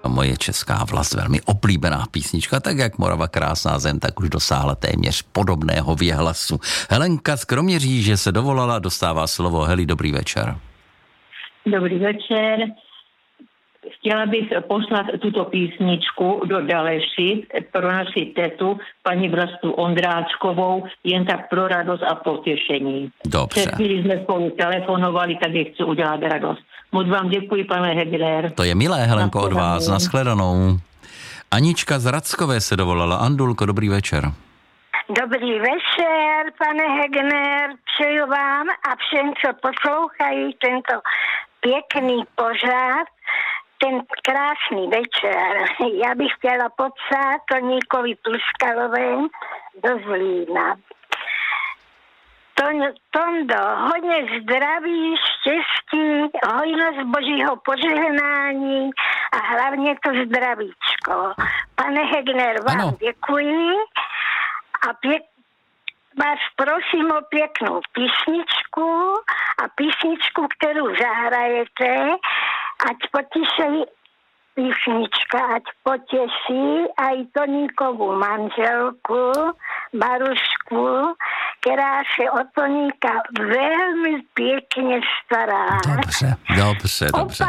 moje česká vlast, velmi oblíbená písnička, tak jak Morava krásná zem, tak už dosáhla téměř podobného věhlasu. Helenka z Kroměříže se dovolala, dostává slovo. Heli, dobrý večer. Dobrý večer. Chtěla bych poslat tuto písničku do Daleši pro naši tetu, paní Vlastu Ondráčkovou, jen tak pro radost a potěšení. Dobře. Před chvíli jsme spolu telefonovali, tak je chci udělat radost. Moc vám děkuji, pane Hegler. To je milé, Helenko, od vás. Nashledanou. Anička z Radskové se dovolala. Andulko, dobrý večer. Dobrý večer, pane Hegner. Přeju vám a všem, co poslouchají tento pěkný pořad, ten krásný večer. Já bych chtěla popsat Toníkovi Pluskalovém do Zlína. Tondo, hodně zdraví, štěstí, hojnost božího požehnání a hlavně to zdravíčko. Pane Hegner, vám děkuji a vás prosím o pěknou písničku, kterou zahrajete, ať potěší písnička, ať potěší aj Toníkovu manželku, Barušku, která se o Toníka velmi pěkně stará. Dobře.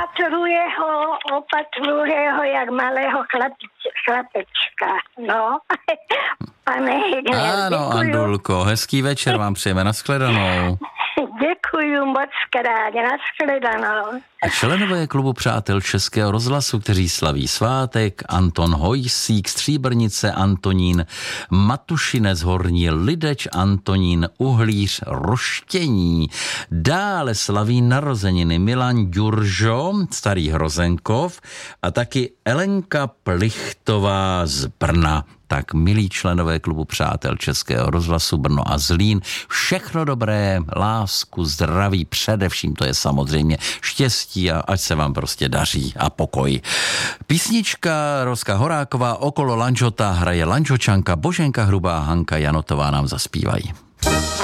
Opatruje ho jak malého chlapečka. No, pane Hegner, ano, děkuju. Andulko, hezký večer vám přejeme, nashledanou. Děkuju moc krát, nashledanou. Členové klubu přátel Českého rozhlasu, kteří slaví svátek, Anton Hojsík, Stříbrnice, Antonín Matušinec, Horní Lideč, Antonín Uhlíř, Roštění. Dále slaví narozeniny Milan Ďuržo, Starý Hrozenkov a taky Elenka Plichtová z Brna. Tak milí členové klubu přátel Českého rozhlasu Brno a Zlín, všechno dobré, lásku, zdraví, především to je samozřejmě štěstí a ať se vám prostě daří a pokoj. Písnička Roska Horáková Okolo Lanžota hraje Lanžočanka, Boženka Hrubá, Hanka Janotová nám zaspívají.